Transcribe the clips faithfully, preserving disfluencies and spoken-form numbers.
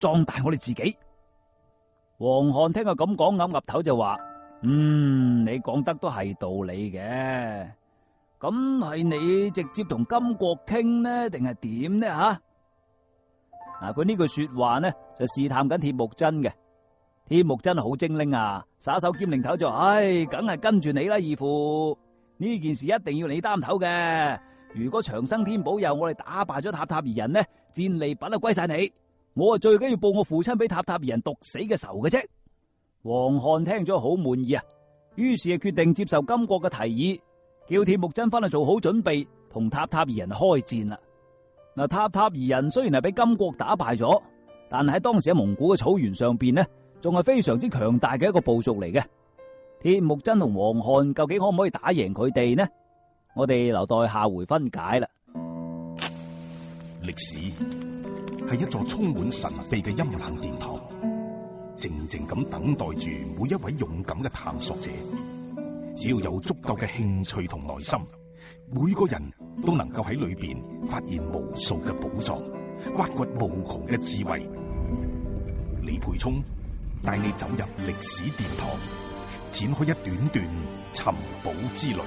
壯大我哋自己。黃漢聽佢咁講，岌岌頭就話：嗯，你講得都係道理嘅。咁係你直接同金國傾呢，定係點呢？吓，嗱，佢呢句說話呢就試探緊鐵木真嘅。鐵木真好精靈啊，耍手兼擰頭就：唉，梗係跟住你啦，義父，呢件事一定要你擔頭嘅。如果長生天保佑我哋打敗咗塔塔兒人呢，戰利品啊歸晒你，我啊最緊要報我父親俾塔塔兒人毒死嘅仇嘅啫。黃漢聽咗好滿意啊，於是啊決定接受金國嘅提議，叫鐵木真翻去做好準備，同塔塔兒人開戰啦。嗱，塔塔兒人雖然係俾金國打敗咗，但係喺當時喺蒙古嘅草原上邊呢，仲係非常之強大嘅一個部族嚟嘅。鐵木真同黃漢究竟可唔可以打贏佢哋呢？我哋留待下回分解啦。 歷史係一座充滿神秘嘅陰冷殿堂，靜靜咁等待住每一位勇敢嘅探索者。只要有足夠嘅興趣同耐心，每個人都能夠喺裏邊發現無數嘅寶藏，挖掘無窮嘅智慧。李培聰帶你走入歷史殿堂，展開一段段尋寶之旅。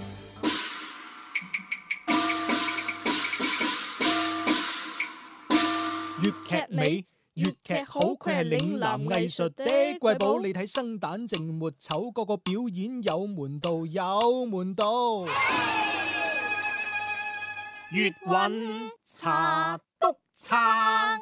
粵劇美，粵劇好，佢係嶺南藝術的瑰寶。你睇生旦淨末丑，個個表演有門道，有門道。粵韻茶督撐。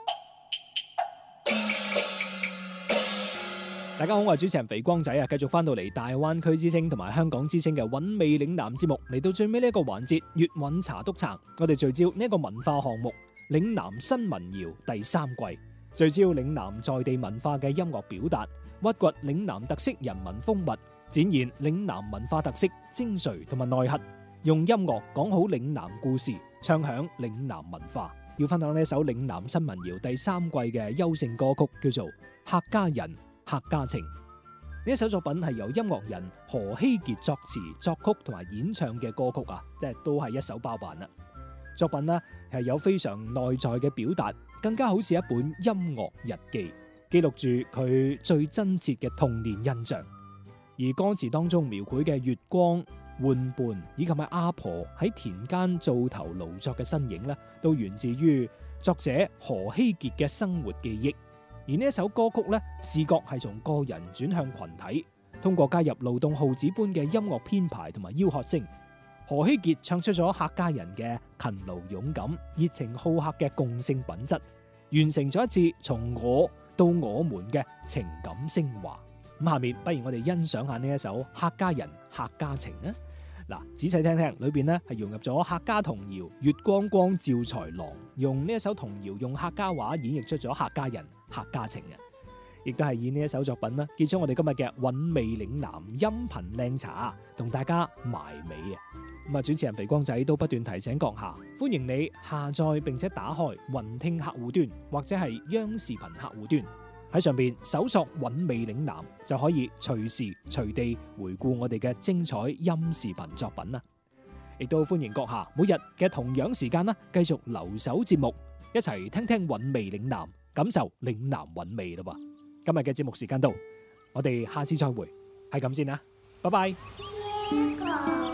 大家好，我係主持人肥光仔啊，繼續翻到嚟大灣區之聲同埋香港之聲嘅韻味嶺南節目，嚟到最尾呢一個環節，粵韻茶督撐，我哋聚焦呢一個文化項目嶺南新民謠第三季，聚焦嶺南在地文化嘅音樂表達，挖掘嶺南特色人文風物，展現嶺南文化特色精髓同埋內核，用音樂講好嶺南故事，唱響嶺南文化。要分享呢一首嶺南新民謠第三季嘅優勝歌曲，叫做《客家人客家情》。呢一首作品係由音樂人何希傑作詞作曲同埋演唱嘅歌曲啊，即係都係一手包辦啦。作品呢係有非常內在嘅表達，更加好似一本音樂日記，記錄住佢最真切嘅童年印象。而歌詞當中描繪嘅月光、玩伴以及係阿婆喺田間灶頭勞作嘅身影呢，都源自於作者何希傑嘅生活記憶。而呢一首歌曲呢，視覺係從個人轉向群體，通過加入勞動號子般嘅音樂編排同埋吆喝聲，何希傑唱出咗客家人嘅勤勞勇敢、熱情好客嘅共性品質，完成咗一次從我到我們嘅情感升華。咁下面不如我哋欣賞下呢一首客家人客家情啊！嗱，仔細聽聽，裏邊呢係融入咗客家童謠《月光光照財郎》，用呢一首童謠用客家話演繹出咗客家人客家情嘅，亦都係以呢一首作品啦，結束我哋今日嘅韻味嶺南音頻靚茶，同大家埋尾啊！咁啊，主持人肥光仔都不斷提醒閣下，歡迎你下載並且打開雲聽客戶端或者係央視頻客戶端，喺上邊搜索韻味嶺南就可以隨時隨地回顧我哋嘅精彩音視頻作品啦。亦都歡迎閣下每日嘅同樣時間啦，繼續留守節目，一齊聽聽韻味嶺南，感受嶺南韻味啦噃。今日嘅節目時間到，我哋下次再會，係咁先啦，拜拜。